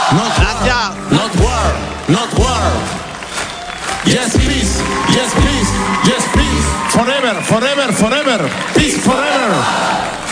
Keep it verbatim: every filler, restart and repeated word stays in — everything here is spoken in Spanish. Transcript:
Not war, not war, not war. Yes, peace, yes, peace, yes, peace. Forever, forever, forever. Peace forever.